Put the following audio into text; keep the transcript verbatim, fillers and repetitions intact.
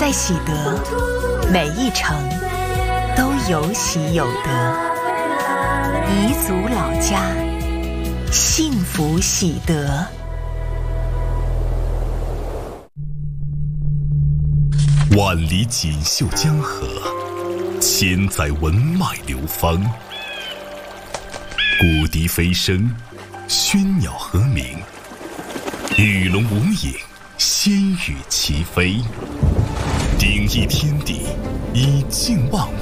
在喜得，每一城都有喜有得。彝族老家，幸福喜得。 万里锦绣江河，千载文脉流芳。古笛飞声，喧鸟和鸣，鱼龙舞影，仙羽齐飞。鼎益天地，以静望